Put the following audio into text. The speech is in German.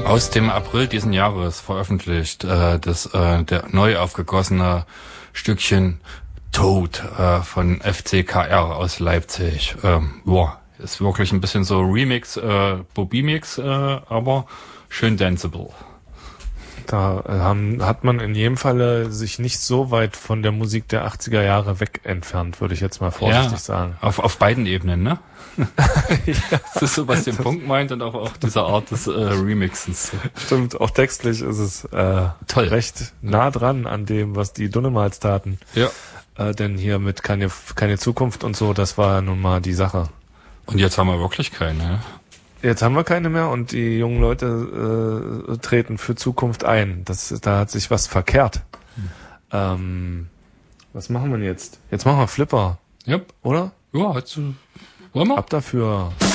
Aus dem April diesen Jahres veröffentlicht der neu aufgegossene Stückchen Tod von FCKR aus Leipzig. Ist wirklich ein bisschen so Remix, Bobimix, aber schön danceable. Da hat man in jedem Falle sich nicht so weit von der Musik der 80er Jahre weg entfernt, würde ich jetzt mal vorsichtig sagen. Auf beiden Ebenen, ne? Ja. Das ist so, was den Punkt meint und auch diese Art des Remixens. Stimmt, auch textlich ist es toll, recht nah dran an dem, was die Dunnemals taten. Ja. Denn hier mit keine Zukunft und so, das war nun mal die Sache. Und jetzt haben wir wirklich keine. Jetzt haben wir keine mehr und die jungen Leute treten für Zukunft ein. Da hat sich was verkehrt. Was machen wir jetzt? Jetzt machen wir Flipper. Yep. Oder? Ja, wollen wir? Ab dafür.